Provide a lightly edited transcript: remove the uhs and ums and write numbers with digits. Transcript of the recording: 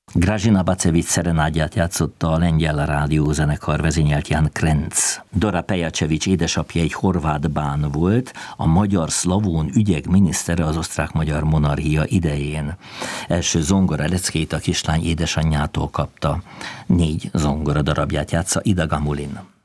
Grażyna Bacevich szerenádját játszotta a lengyel rádiózenekar, vezényelt Jan Krenz. Dora Pejacevics édesapja egy horvát bán volt, a magyar-szlavón ügyek minisztere az osztrák-magyar monarchia idején. Első zongora leckét a kislány édesanyjától kapta. 4 zongora darabját játsza Ida Gamulin.